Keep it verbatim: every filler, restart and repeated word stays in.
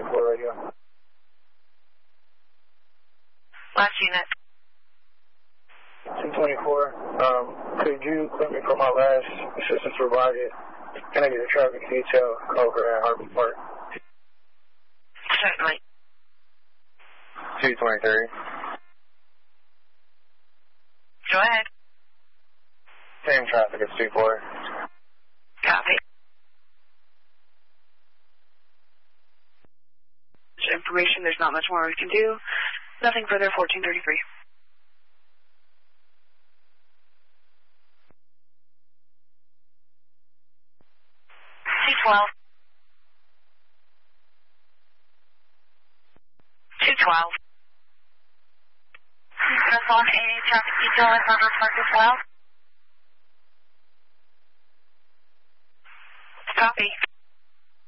twenty-four radio. Last unit. two twenty-four, um, could you let me put my last assistance provided? Can I get a traffic detail over at Harbor Park? Certainly. two twenty-three. Go ahead. Same traffic as two four. Copy. Information, there's not much more we can do. Nothing further, fourteen thirty-three. two twelve. two twelve. Press one eighty, traffic detail at Harbor Park as well. Copy.